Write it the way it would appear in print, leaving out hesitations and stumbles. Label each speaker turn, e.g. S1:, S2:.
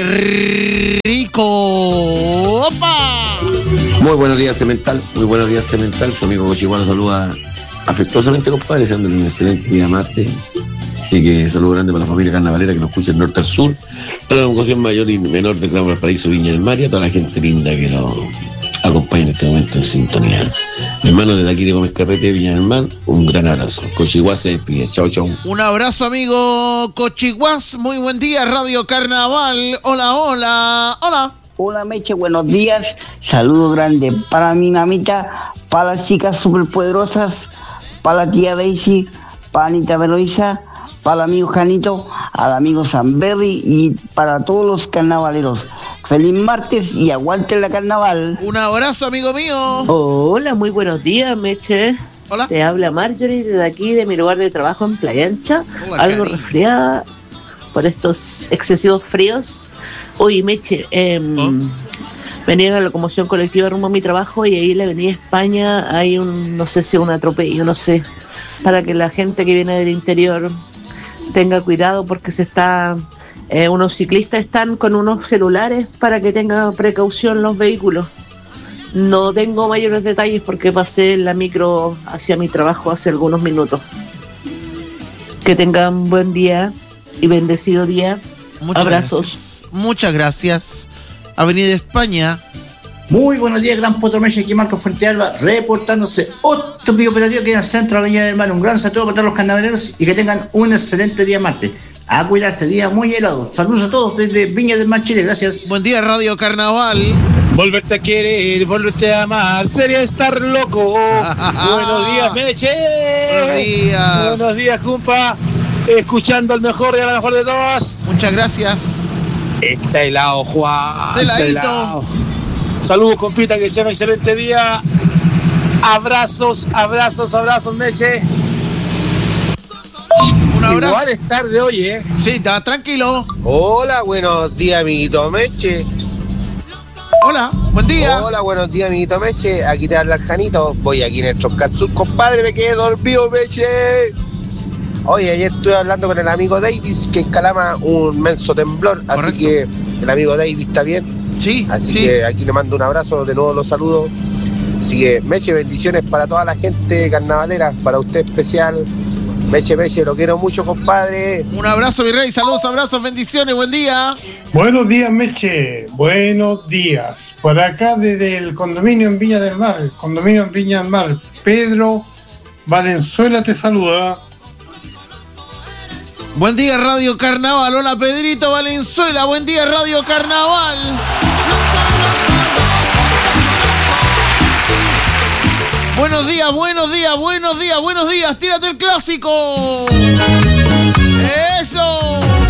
S1: rico. ¡Opa!
S2: Muy buenos días, Cemental. Muy buenos días, Cemental. Tu amigo Cochiguano saluda afectuosamente, compadre, deseando un excelente día martes. Así que saludo grande para la familia carnavalera que nos escucha del norte al sur, para la congregación mayor y menor de Clavo del Paraíso, Viña del Mar, y a toda la gente linda que nos acompaña en este momento en sintonía. Hermano, desde aquí de Gómez Carrete, Viña del Mar, un gran abrazo. Cochiguás se despide. Chao, chao.
S1: Un abrazo, amigo Cochiguás. Muy buen día, Radio Carnaval. Hola, hola, hola.
S3: Hola, Meche, buenos días. Saludo grande para mi mamita, para las chicas superpoderosas, para la tía Daisy, para Anita Veloiza, para el amigo Janito, al amigo Samberry y para todos los carnavaleros. Feliz martes y aguante la carnaval.
S1: Un abrazo, amigo mío.
S4: Hola, muy buenos días, Meche.
S1: Hola.
S4: Te habla Marjorie desde aquí, de mi lugar de trabajo en Playa Ancha.
S1: Hola,
S4: algo
S1: Cari.
S4: resfriada por estos excesivos fríos. Oye, Meche, venía en la locomoción colectiva rumbo a mi trabajo y ahí en la avenida España hay no sé si un atropello, no sé, para que la gente que viene del interior tenga cuidado porque unos ciclistas están con unos celulares para que tengan precaución los vehículos. No tengo mayores detalles porque pasé en la micro hacia mi trabajo hace algunos minutos. Que tengan buen día y bendecido día. Abrazos.
S1: Gracias. Muchas gracias. Avenida España.
S5: Muy buenos días, Gran Potomeche, aquí Marco Fuentealba, reportándose otro video operativo que en el centro de la Viña del Mar. Un gran saludo para todos los carnavaleros y que tengan un excelente día martes. A cuidarse, día muy helado. Saludos a todos desde Viña del Mar, Chile, gracias.
S1: Buen día, Radio Carnaval.
S6: Volverte a querer, volverte a amar, sería estar loco. Buenos días, Meche.
S1: Buenos días.
S6: Buenos días, compa. Escuchando al mejor y a la mejor de todas.
S1: Muchas gracias.
S6: Está helado, Juan.
S1: Heladito.
S6: Está helado. Saludos, compita, que sea un excelente día. Abrazos, abrazos, abrazos, Meche.
S1: Un abrazo.
S6: Igual es tarde hoy, ¿eh?
S1: Sí, está tranquilo.
S7: Hola, buenos días, amiguito Meche.
S1: Hola, buen día.
S7: Hola, buenos días, amiguito Meche. Aquí te habla el Janito. Voy aquí en el Choscatsur, compadre, me quedé dormido, Meche. Oye, ayer estuve hablando con el amigo Davis, que en Calama un menso temblor.
S1: Correcto.
S7: Así que el amigo Davis está bien.
S1: Sí,
S7: Así
S1: sí.
S7: que aquí le mando un abrazo, de nuevo los saludo. Así que, Meche, bendiciones para toda la gente carnavalera, para usted especial. Meche, lo quiero mucho, compadre.
S1: Un abrazo, mi rey. Saludos, abrazos, bendiciones. Buen día.
S8: Buenos días, Meche. Buenos días. Por acá desde el condominio en Viña del Mar. Pedro Valenzuela te saluda.
S1: Buen día, Radio Carnaval. Hola, Pedrito Valenzuela. Buen día, Radio Carnaval. Buenos días, buenos días, buenos días, buenos días. Tírate el clásico.